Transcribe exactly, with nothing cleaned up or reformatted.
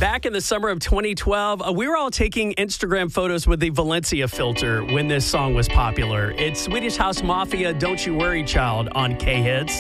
Back in the summer of twenty twelve, uh, we were all taking Instagram photos with the Valencia filter when this song was popular. It's Swedish House Mafia, Don't You Worry Child on K-Hits.